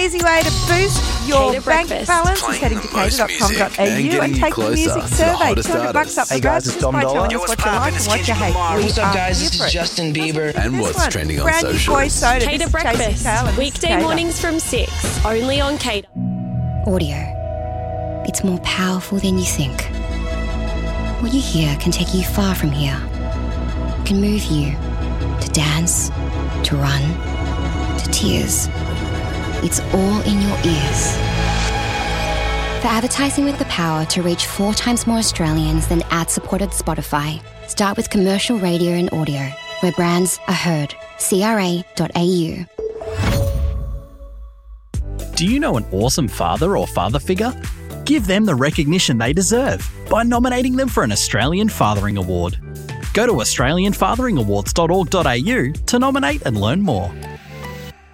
easy way to boost your Cater bank breakfast. balance is Playing heading the to most cater.com.au music and and getting take you the music closer to the survey. hottest $200 up artists. for Hey guys, grabs it's just Dom by Dollar. telling Yo, us what's what you poppin'? like It's and what you Kendrick hate. Lamar. We What's up, are guys? here This for is it. Justin Bieber. And what's This one, trending on brand new socials. boy soda. Cater This is Chasey breakfast. Taylor. This is Weekday Cater. mornings from 6. Only on Cater. Audio. It's more powerful than you think. What you hear can take you far from here. It can move you to dance, to run, to tears. It's all in your ears. For advertising with the power to reach 4 times more Australians than ad-supported Spotify, start with commercial radio and audio, where brands are heard. CRA.au. Do you know an awesome father or father figure? Give them the recognition they deserve by nominating them for an Australian Fathering Award. Go to australianfatheringawards.org.au to nominate and learn more.